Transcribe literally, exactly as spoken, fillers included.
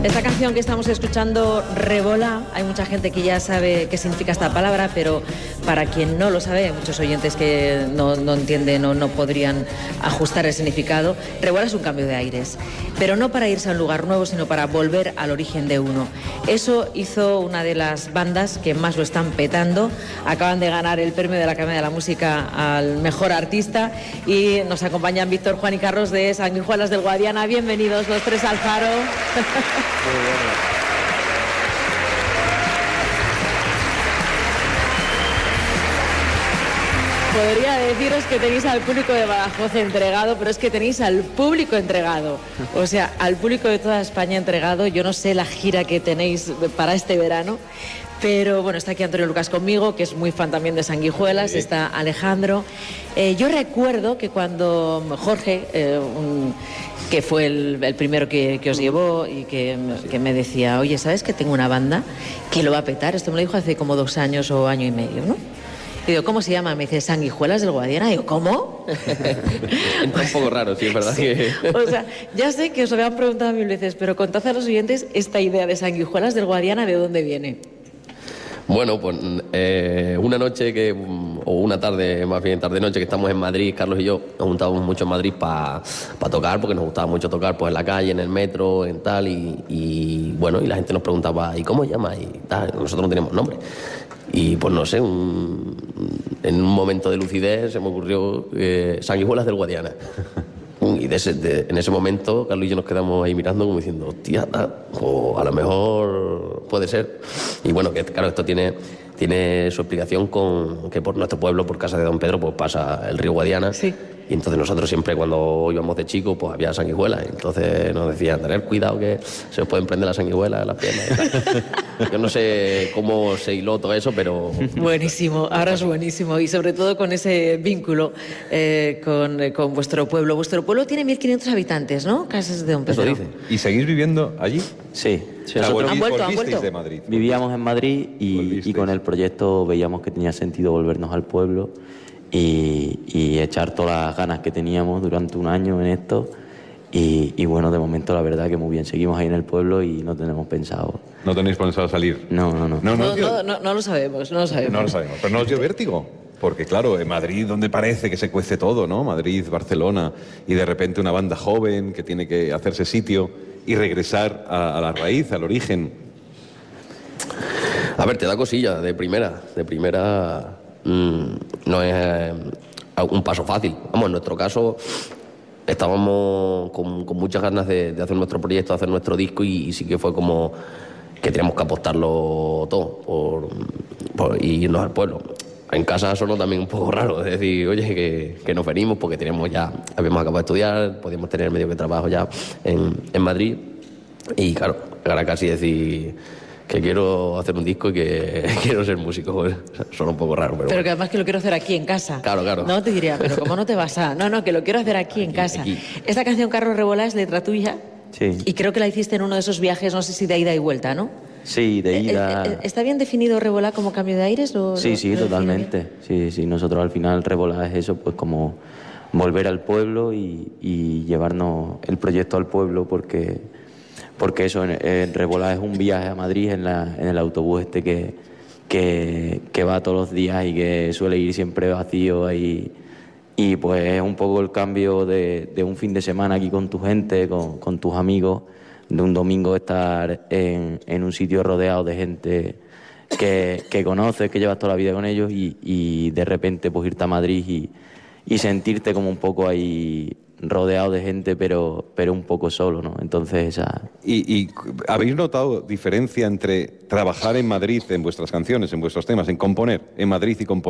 Esta canción que estamos escuchando, Revolá, hay mucha gente que ya sabe qué significa esta palabra, pero para quien no lo sabe, hay muchos oyentes que no, no entienden o no podrían ajustar el significado. Revolá es un cambio de aires, pero no para irse a un lugar nuevo, sino para volver al origen de uno. Eso hizo una de las bandas que más lo están petando. Acaban de ganar el premio de la Academia de la Música al mejor artista y nos acompañan Víctor, Juan y Carlos de Sanguijuelas del Guadiana. Bienvenidos los tres al Faro. Muy bueno. Podría deciros que tenéis al público de Badajoz entregado, pero es que tenéis al público entregado. O sea, al público de toda España entregado. Yo no sé la gira que tenéis para este verano, pero bueno, está aquí Antonio Lucas conmigo, que es muy fan también de Sanguijuelas, sí. Está Alejandro. Eh, yo recuerdo que cuando Jorge, eh, un, que fue el, el primero que, que os llevó y que, que me decía, oye, ¿sabes que tengo una banda que lo va a petar? Esto me lo dijo hace como dos años o año y medio, ¿no? Y digo, ¿cómo se llama? Me dice, Sanguijuelas del Guadiana. Y digo, ¿cómo? Está un poco raro, sí, es verdad. Sí. Que... O sea, ya sé que os lo habían preguntado mil veces, pero contad a los oyentes esta idea de Sanguijuelas del Guadiana, ¿de dónde viene? Bueno, pues eh, una noche que, o una tarde, más bien tarde-noche, que estamos en Madrid, Carlos y yo, nos juntábamos mucho en Madrid para pa tocar, porque nos gustaba mucho tocar pues en la calle, en el metro, en tal, y, y bueno, y la gente nos preguntaba, ¿y cómo llama? Y tal, nosotros no teníamos nombre. Y pues no sé, un, en un momento de lucidez se me ocurrió eh, Sanguijuelas del Guadiana. Y de ese, de, en ese momento Carlos y yo nos quedamos ahí mirando como diciendo, hostia, o a lo mejor puede ser. Y bueno, que claro, esto tiene, tiene su explicación con que por nuestro pueblo, por casa de Don Pedro, pues pasa el río Guadiana. Sí. Y entonces nosotros siempre cuando íbamos de chicos, pues había sanguijuelas. Entonces nos decían, tener cuidado que se os pueden prender las sanguijuelas en las piernas. Yo no sé cómo se hiló todo eso, pero... Buenísimo, ahora es buenísimo. Y sobre todo con ese vínculo eh, con, con vuestro pueblo. Vuestro pueblo tiene mil quinientos habitantes, ¿no? Casas de Don Pedro. Eso dice. ¿Y seguís viviendo allí? Sí. sí nosotros han vuelto, han vuelto. De Madrid. Vivíamos en Madrid y, y con el proyecto veíamos que tenía sentido volvernos al pueblo. Y, y echar todas las ganas que teníamos durante un año en esto y, y bueno, de momento la verdad que muy bien, seguimos ahí en el pueblo y no tenemos pensado. ¿No tenéis pensado salir? No, no, no. No, no, no, no, no lo sabemos, no lo sabemos. No lo sabemos, pero no os dio vértigo. Porque claro, en Madrid donde parece que se cuece todo, ¿no? Madrid, Barcelona, y de repente una banda joven que tiene que hacerse sitio y regresar a, a la raíz, al origen. A ver, te da cosilla, de primera, de primera... Mm, no es eh, un paso fácil. Vamos, en nuestro caso estábamos con, con muchas ganas de, de hacer nuestro proyecto, de hacer nuestro disco y, y sí que fue como que teníamos que apostarlo todo por, por irnos al pueblo. En casa sonó también un poco raro, es decir, oye, que, que nos venimos porque teníamos ya, habíamos acabado de estudiar, podíamos tener medio que trabajo ya en, en Madrid y claro, era casi decir... que quiero hacer un disco y que quiero ser músico. Suena un poco raro, pero... Pero bueno. Que además que lo quiero hacer aquí en casa. Claro, claro. No, te diría, pero ¿cómo no te vas a...? No, no, que lo quiero hacer aquí, aquí en casa. Aquí. Esta canción, Carlos Revolá, es letra tuya. Sí. Y creo que la hiciste en uno de esos viajes, no sé si de ida y vuelta, ¿no? Sí, de ida... ¿Eh, eh, ¿Está bien definido Revolá como cambio de aires? ¿Lo, sí, lo, sí, lo totalmente. Sí, sí, nosotros al final Revolá es eso, pues como volver al pueblo y, y llevarnos el proyecto al pueblo porque... Porque eso, en, en Revolá es un viaje a Madrid en, la, en el autobús este que, que, que va todos los días y que suele ir siempre vacío ahí. Y pues es un poco el cambio de, de un fin de semana aquí con tu gente, con, con tus amigos, de un domingo estar en, en un sitio rodeado de gente que, que conoces, que llevas toda la vida con ellos y, y de repente pues irte a Madrid y, y sentirte como un poco ahí... rodeado de gente, pero, pero un poco solo, ¿no? Entonces esa... ¿Y, y habéis notado diferencia entre trabajar en Madrid en vuestras canciones, en vuestros temas, en componer en Madrid y componer